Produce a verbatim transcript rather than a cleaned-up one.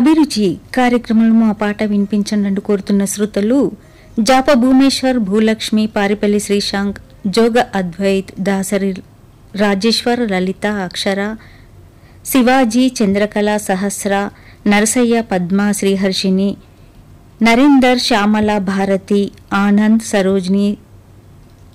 అభిరుచి కార్యక్రమంలో మా పాట వినిపించండి కోరుతున్న శ్రోతలు జాప భూమేశ్వర్, భూలక్ష్మి, పారిపల్లి శ్రీశాంక్, జోగ అద్వైత్, దాసరి రాజేశ్వర్, లలిత, అక్షర, శివాజీ, చంద్రకళ, సహస్ర, నరసయ్య, పద్మ, శ్రీహర్షిని, నరేందర్, శ్యామల, భారతి, ఆనంద్, సరోజిని,